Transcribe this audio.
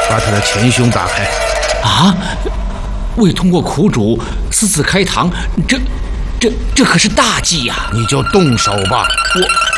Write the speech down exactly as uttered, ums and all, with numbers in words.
把他的前胸打开。 啊！未通过苦主私自开膛，这、这、这可是大忌呀！ 你就动手吧。 我。